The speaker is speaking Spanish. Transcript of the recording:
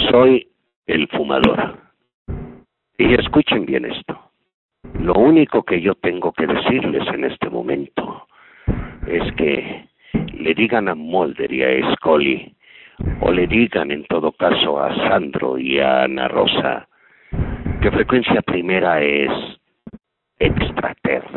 Soy el fumador. Y escuchen bien esto. Lo único que yo tengo que decirles en este momento es que le digan a Mulder y a Scully, o le digan en todo caso a Sandro y a Ana Rosa, que Frecuencia Primera es extraterrestre.